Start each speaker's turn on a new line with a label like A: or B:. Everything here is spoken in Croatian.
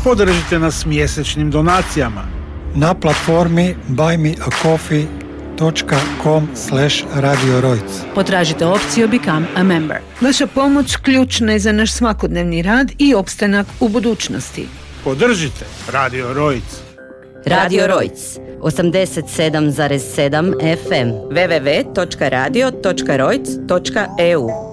A: Podržite nas mjesečnim donacijama
B: na platformi buymeacoffee.com/Radio Rojc.
C: Potražite opciju Become a Member. Vaša pomoć ključna je za naš svakodnevni rad i opstanak u budućnosti.
A: Podržite Radio Rojc.
D: Radio Rojc 87,7 FM. www.radio.rojc.eu